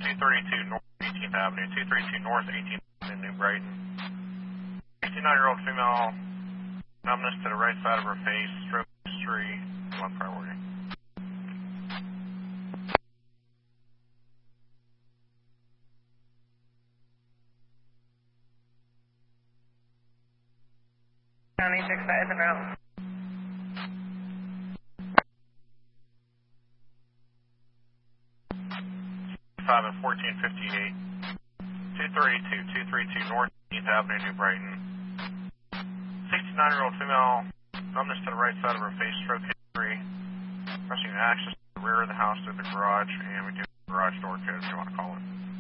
232 North 18th Avenue, 232 North 18th Avenue, New Brighton. 69-year-old female, numbness to the right side of her face, stroke history, 1 priority. County 65 and route. 5 and 1458. 232 North 18th Avenue, New Brighton. 69-year-old female, numbness to the right side of her face, stroke history. Pressing access to the rear of the house through the garage, and we do the garage door code if you want to call it.